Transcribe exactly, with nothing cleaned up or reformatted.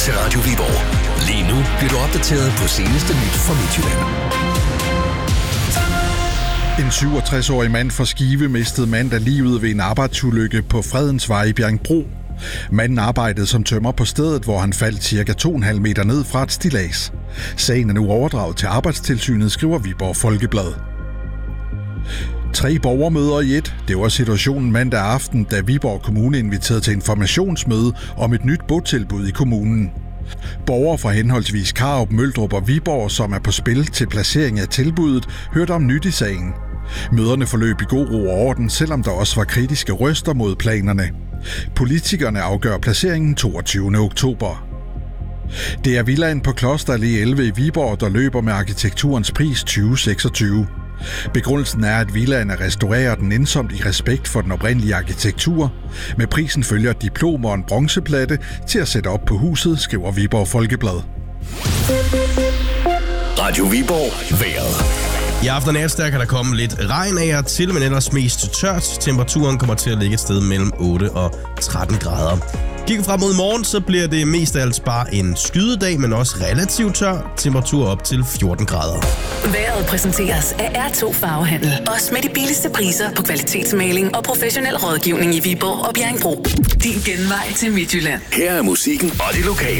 til Radio Viborg. Lige nu bliver du opdateret på seneste nyt fra Midtjylland. En syvogtres-årig mand fra Skive mistede mandag livet ved en arbejdsulykke på Fredensvej i Bjerringbro. Manden arbejdede som tømrer på stedet, hvor han faldt cirka to komma fem meter ned fra et stillads. Sagen er nu overdraget til Arbejdstilsynet, skriver Viborg Folkeblad. Tre borgermøder i et. Det var situationen mandag aften, da Viborg Kommune inviterede til informationsmøde om et nyt botilbud i kommunen. Borgere fra henholdsvis Karup, Møldrup og Viborg, som er på spil til placering af tilbuddet, hørte om nyt i sagen. Møderne forløb i god ro og orden, selvom der også var kritiske røster mod planerne. Politikerne afgør placeringen toogtyvende oktober. Det er villaen på Kloster Allé elleve i Viborg, der løber med arkitekturens pris tyve seksogtyve. Begrundelsen er, at villaen er restaureret nænsomt i respekt for den oprindelige arkitektur. Med prisen følger et diplom og en bronzeplatte til at sætte op på huset, skriver Viborg Folkeblad. Radio Viborg vejret. I aften og natsdag kan der komme lidt regn af og til, men ellers mest tørt. Temperaturen kommer til at ligge et sted mellem otte og tretten grader. Kigger frem mod morgen, så bliver det mest af alt bare en skydedag, men også relativt tør. Temperatur op til fjorten grader. Vejret præsenteres af R to Farvehandel. Også med de billigste priser på kvalitetsmaling og professionel rådgivning i Viborg og Bjerringbro. Din genvej til Midtjylland. Her er musikken og det lokale.